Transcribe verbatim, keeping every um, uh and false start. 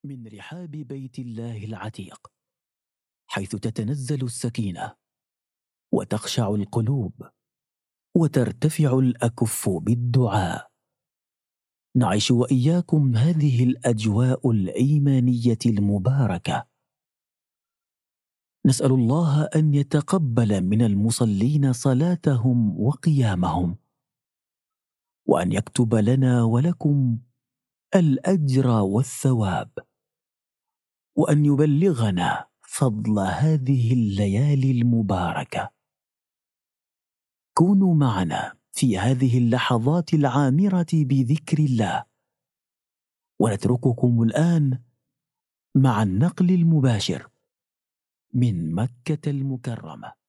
من رحاب بيت الله العتيق، حيث تتنزل السكينة وتخشع القلوب وترتفع الأكف بالدعاء. نعيش وإياكم هذه الأجواء الإيمانية المباركة. نسأل الله أن يتقبل من المصلين صلاتهم وقيامهم، وأن يكتب لنا ولكم الأجر والثواب، وأن يبلغنا فضل هذه الليالي المباركة. كونوا معنا في هذه اللحظات العامرة بذكر الله، ونترككم الآن مع النقل المباشر من مكة المكرمة.